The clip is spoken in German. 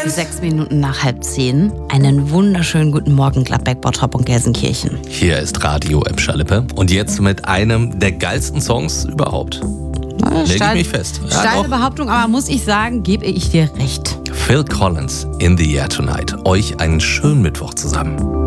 6 Minuten nach 9:30. Einen wunderschönen guten Morgen, Gladbeck, Bottrop und Gelsenkirchen. Hier ist Radio Emscher-Lippe und jetzt mit einem der geilsten Songs überhaupt. Leg ich mich fest. Ja, Steile Behauptung, aber muss ich sagen, gebe ich dir recht. Phil Collins, In the Air Tonight. Euch einen schönen Mittwoch zusammen.